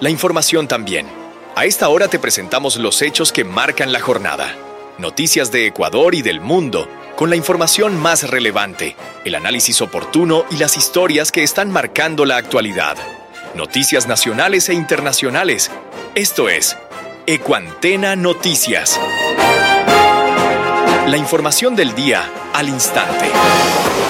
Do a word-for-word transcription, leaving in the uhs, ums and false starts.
La información también. A esta hora te presentamos los hechos que marcan la jornada. Noticias de Ecuador y del mundo, con la información más relevante, el análisis oportuno y las historias que están marcando la actualidad. Noticias nacionales e internacionales. Esto es Ecuantena Noticias. La información del día al instante.